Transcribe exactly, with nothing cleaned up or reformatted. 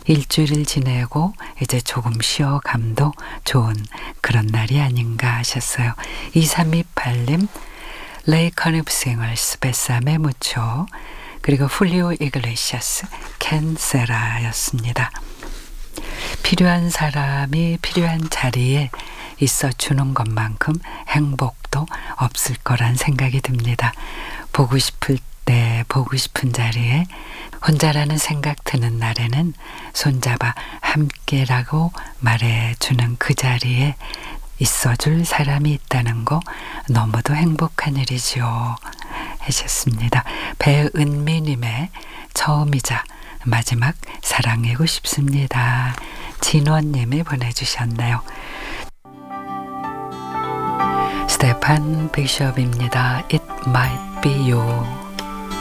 일주일 지내고 이제 조금 쉬어감도 좋은 그런 날이 아닌가 하셨어요. 이삼이팔 님 레이 커니프싱얼스 베사메 무초, 그리고 훌리오 이글레시아스 캔세라였습니다. 필요한 사람이 필요한 자리에 있어 주는 것만큼 행복도 없을 거란 생각이 듭니다. 보고 싶을 때 보고 싶은 자리에 혼자라는 생각 드는 날에는 손잡아 함께라고 말해주는 그 자리에 있어줄 사람이 있다는 거 너무도 행복한 일이지요 하셨습니다. 배은미님의 처음이자 마지막 사랑이고 싶습니다. 진원님이 보내주셨네요. 스테판 비숍입니다. It might be you.